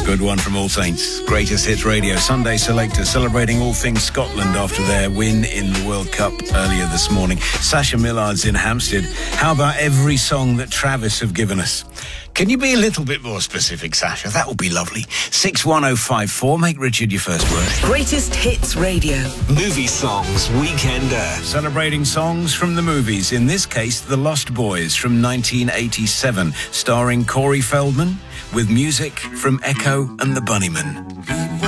Good one from All Saints. Greatest Hits Radio. Sunday Selector celebrating all things Scotland after their win in the World Cup earlier this morning. Sasha Millard's in Hampstead. How about every song that Travis have given us? Can you be a little bit more specific, Sasha? That would be lovely. 61054. Make Richard your first word. Greatest Hits Radio. Movie Songs Weekender. Celebrating songs from the movies. In this case, The Lost Boys from 1987. Starring Corey Feldman with music from Echo and the Bunnymen.